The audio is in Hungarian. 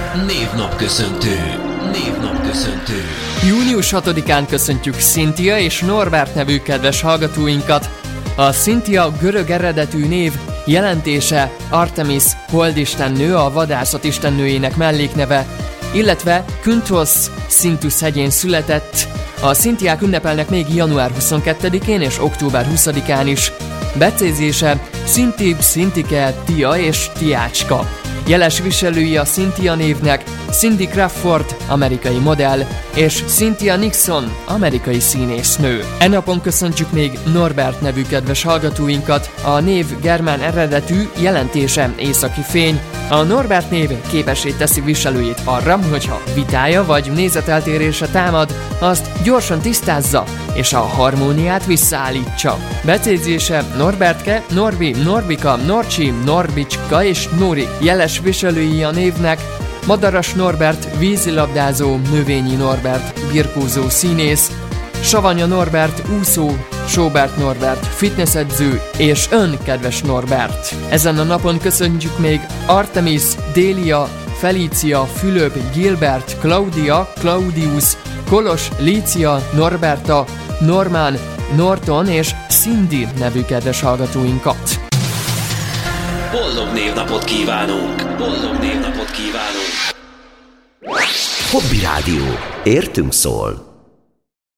Névnapköszöntő. Június 6-án köszöntjük Cynthia és Norbert nevű kedves hallgatóinkat. A Cynthia görög eredetű név, jelentése Artemis holdistennő, a vadászat istennőjének mellékneve, illetve Kynthos Sintus hegyén született. A Cynthiák ünnepelnek még január 22-én és október 20-án is. Becézése Cinti, Cintike, Tia és Tiácska. Jeles viselői a Cynthia névnek Cindy Crawford, amerikai modell, és Cynthia Nixon, amerikai színésznő. E napon köszöntjük még Norbert nevű kedves hallgatóinkat. A név germán eredetű, jelentése északi fény. A Norbert név képessé teszi viselőjét arra, hogyha vitája vagy nézeteltérése támad, azt gyorsan tisztázza, és a harmóniát visszaállítsa. Becézése Norbertke, Norbi, Norbika, Norcsi, Norbicska és Nóri. Jeles viselői a névnek Madaras Norbert, vízilabdázó, Növényi Norbert, birkózó színész, Savanya Norbert, úszó, Sobert Norbert, fitnessedző, és ön, kedves Norbert. Ezen a napon köszöntjük még Artemis, Délia, Felícia, Fülöp, Gilbert, Claudia, Claudius, Kolos, Lícia, Norberta, Norman, Norton és Cindy nevű kedves hallgatóinkat. Boldog névnapot kívánunk! Hobby Rádió. Értünk szól.